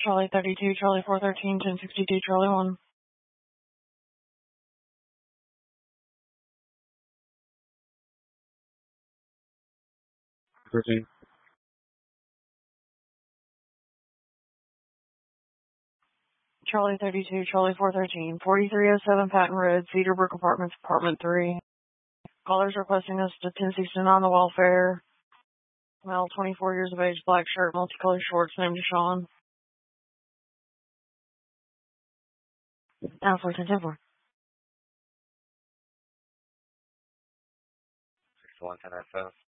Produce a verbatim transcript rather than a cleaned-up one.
Charlie thirty-two, Charlie four thirteen, ten sixty-two, Charlie one. thirteen. Charlie thirty-two, Charlie four thirteen, forty-three oh seven Patton Road, Cedarbrook Apartments, Apartment three. Callers requesting us to ten sixty-nine on the welfare. Male, twenty-four years of age, black shirt, multicolored shorts, named Deshaun. Now for ten four. six one ten F O.